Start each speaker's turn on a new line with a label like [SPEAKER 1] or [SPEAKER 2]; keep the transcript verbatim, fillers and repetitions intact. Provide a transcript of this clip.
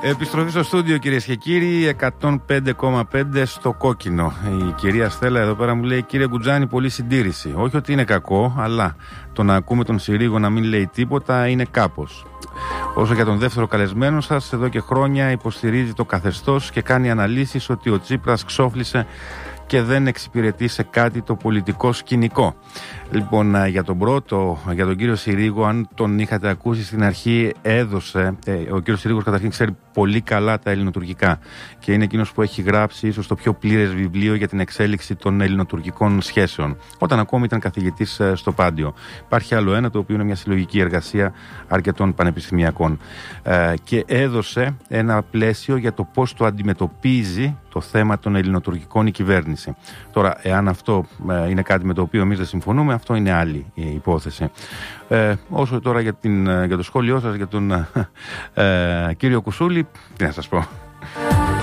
[SPEAKER 1] Επιστροφή στο στούντιο, κυρίες και κύριοι, εκατόν πέντε κόμμα πέντε στο κόκκινο. Η κυρία Στέλλα εδώ πέρα μου λέει: κύριε Κουτζάνη, πολύ συντήρηση. Όχι ότι είναι κακό, αλλά το να ακούμε τον Συρίγο να μην λέει τίποτα είναι κάπως. Όσο για τον δεύτερο καλεσμένο σας, εδώ και χρόνια υποστηρίζει το καθεστώς και κάνει αναλύσεις ότι ο Τσίπρας ξόφλησε και δεν εξυπηρετεί σε κάτι το πολιτικό σκηνικό. Λοιπόν, για τον πρώτο, για τον κύριο Συρίγο, αν τον είχατε ακούσει στην αρχή, έδωσε. Ε, ο κύριος Συρίγος καταρχήν ξέρει πολύ καλά τα ελληνοτουρκικά και είναι εκείνος που έχει γράψει ίσως το πιο πλήρες βιβλίο για την εξέλιξη των ελληνοτουρκικών σχέσεων, όταν ακόμη ήταν καθηγητής στο Πάντιο. Υπάρχει άλλο ένα, το οποίο είναι μια συλλογική εργασία αρκετών πανεπιστημιακών. Ε, και έδωσε ένα πλαίσιο για το πώς το αντιμετωπίζει το θέμα των ελληνοτουρκικών η κυβέρνηση. Τώρα, εάν αυτό ε, είναι κάτι με το οποίο εμείς δεν συμφωνούμε, αυτό είναι άλλη η υπόθεση. Ε, όσο τώρα για, την, για το σχόλιο σας για τον ε, κύριο Κουσούλη, τι να σας πω.